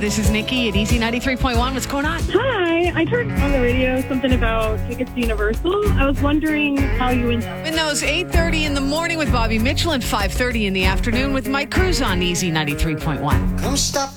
This is Nikki at Easy 93.1. What's going on? Hi, I heard on the radio something about tickets to Universal. I was wondering how you win them. In those 8:30 in the morning with Bobby Mitchell and 5:30 in the afternoon with Mike Cruz on Easy 93.1. Come stop